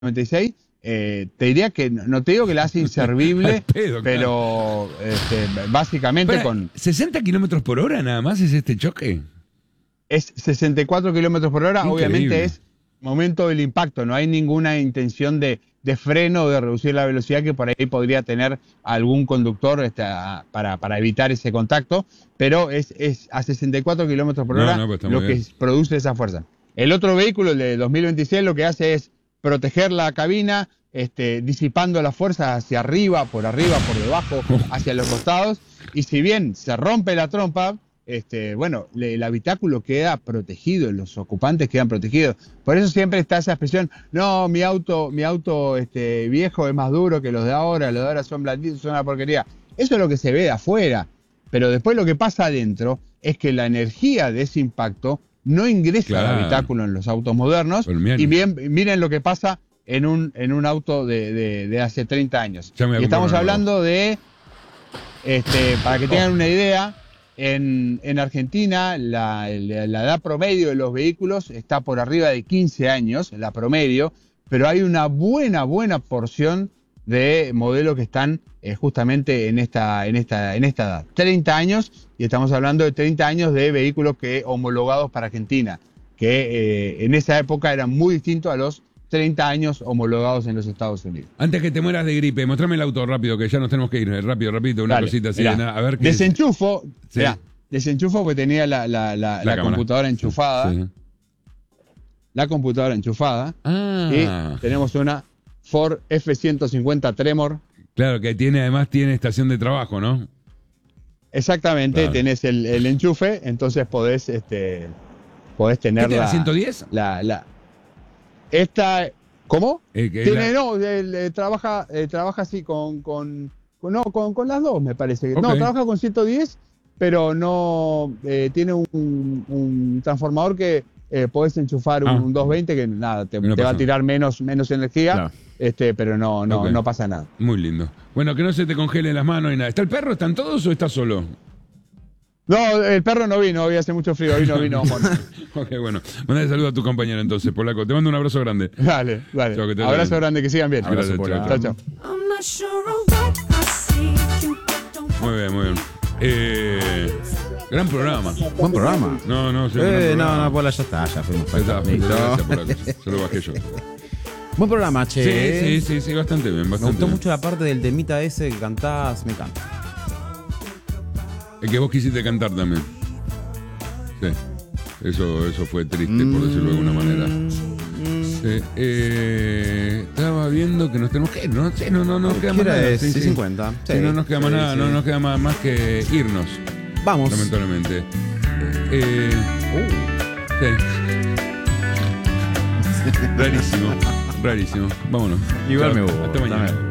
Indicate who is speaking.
Speaker 1: 96, te diría que, no te digo que la hace inservible,
Speaker 2: pedo,
Speaker 1: pero básicamente
Speaker 2: Para,
Speaker 1: con...
Speaker 2: 60 kilómetros por hora nada más es este choque.
Speaker 1: Es 64 kilómetros por hora,
Speaker 2: Increíble.
Speaker 1: obviamente es momento del impacto, no hay ninguna intención de freno o de reducir la velocidad que por ahí podría tener algún conductor para evitar ese contacto, pero es a 64 kilómetros por hora
Speaker 2: pues
Speaker 1: lo que produce esa fuerza. El otro vehículo, el de 2026, lo que hace es proteger la cabina, disipando la fuerza hacia arriba, por debajo, hacia los costados, y si bien se rompe la trompa, el habitáculo queda protegido, los ocupantes quedan protegidos. Por eso siempre está esa expresión, no, mi auto viejo es más duro que los de ahora son blanditos, son una porquería. Eso es lo que se ve de afuera, pero después lo que pasa adentro es que la energía de ese impacto no ingresa al habitáculo en los autos modernos, y bien, miren lo que pasa en un auto de hace 30 años. Y estamos hablando de, para que tengan una idea, en Argentina la edad promedio de los vehículos está por arriba de 15 años, la promedio, pero hay una buena porción de modelos que están justamente en esta edad. 30 años, y estamos hablando de 30 años de vehículos homologados para Argentina, que en esa época eran muy distintos a los 30 años homologados en los Estados Unidos.
Speaker 2: Antes que te mueras de gripe, mostrame el auto rápido, que ya nos tenemos que ir. Rapidito, una cosita así.
Speaker 1: Mirá,
Speaker 2: a ver qué
Speaker 1: desenchufo,
Speaker 2: sí.
Speaker 1: Desenchufo porque tenía la computadora enchufada. Sí. La computadora enchufada. Y tenemos una Ford F-150 Tremor.
Speaker 2: Claro, que además tiene estación de trabajo, ¿no?
Speaker 1: Exactamente, claro. Tenés el enchufe, entonces podés tener
Speaker 2: ¿Este la 110?
Speaker 1: Esta, ¿cómo? Trabaja así con las dos, me parece. Okay. No, trabaja con 110, pero no tiene un transformador que podés enchufar un 220 que nada, te va a tirar menos energía, claro. Pero no pasa nada.
Speaker 2: Muy lindo. Bueno, que no se te congelen las manos y nada. ¿Está el perro? ¿Están todos o estás solo?
Speaker 1: No, el perro no vino, hoy hace mucho frío, hoy no vino.
Speaker 2: Ok, bueno. Mandale saludo a tu compañero entonces, Polaco. Te mando un abrazo grande.
Speaker 1: Dale. Chau, abrazo grande, que sigan bien.
Speaker 2: Gracias, chao. Muy bien. Gran programa.
Speaker 3: Buen programa.
Speaker 2: No,
Speaker 3: Pola, ya está, ya fuimos.
Speaker 2: Gracias, Polaco. Se lo bajé yo.
Speaker 3: Buen programa, che.
Speaker 2: Sí, bastante bien.
Speaker 3: Me gustó mucho la parte del temita ese que cantás, me encanta.
Speaker 2: El que vos quisiste cantar también. Sí. Eso fue triste, por decirlo de alguna manera. Sí. Estaba viendo que nos tenemos que ir, ¿no? Sí, no nos queda más nada.
Speaker 3: Sí, 50.
Speaker 2: Sí, no nos queda más nada, no nos queda más que irnos.
Speaker 3: Vamos.
Speaker 2: Lamentablemente. Sí. Rarísimo. Vámonos.
Speaker 3: Igual me hubo.
Speaker 2: Hasta mañana.